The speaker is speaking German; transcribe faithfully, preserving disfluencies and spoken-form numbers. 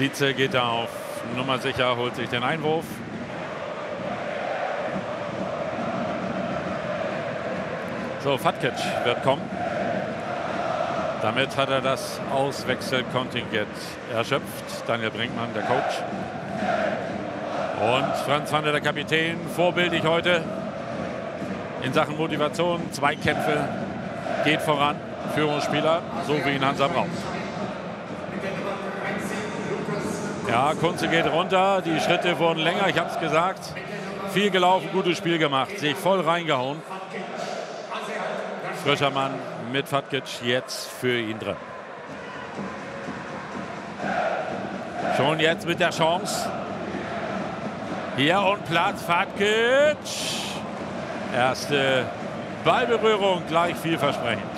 Dietze geht da auf Nummer sicher, holt sich den Einwurf. So, Fatkic wird kommen. Damit hat er das Auswechselkontingent erschöpft. Daniel Brinkmann, der Coach. Und Franz Pfanne, der Kapitän, vorbildlich heute in Sachen Motivation, Zweikämpfe, geht voran, Führungsspieler, so wie ihn Hansa braucht. Ja, Kunze geht runter, die Schritte wurden länger, ich habe es gesagt. Viel gelaufen, gutes Spiel gemacht, sich voll reingehauen. Frischer Mann mit Fatkic jetzt für ihn drin. Schon jetzt mit der Chance. Hier und Platz, Fatkic. Erste Ballberührung, gleich vielversprechend.